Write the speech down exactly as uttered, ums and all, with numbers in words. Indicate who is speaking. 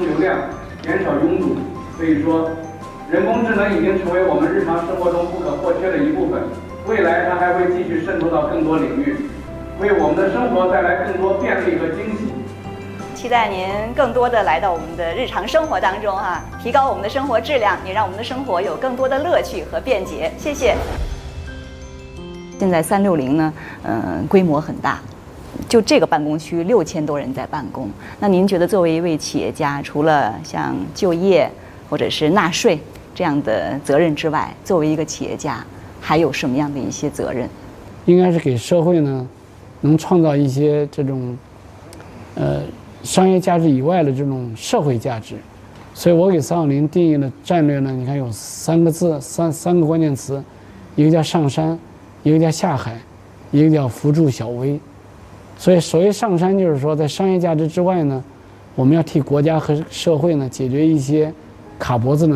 Speaker 1: 流量，减少拥堵。所以说，人工智能已经成为我们日常生活中不可或缺的一部分。未来它还会继续渗透到更多领域，为我们的生活带来更多便利和惊喜。
Speaker 2: 期待您更多的来到我们的日常生活当中哈、啊，提高我们的生活质量，也让我们的生活有更多的乐趣和便捷。谢谢。现在三六零呢，嗯、呃，规模很大，就这个办公区六千多人在办公。那您觉得作为一位企业家，除了像就业或者是纳税这样的责任之外，作为一个企业家，还有什么样的一些责任？
Speaker 3: 应该是给社会呢，能创造一些这种，呃。商业价值以外的这种社会价值，所以我给三六零定义的战略呢，你看有三个字，三三个关键词，一个叫上山，一个叫下海，一个叫扶助小微。所以所谓上山，就是说在商业价值之外呢，我们要替国家和社会呢解决一些卡脖子的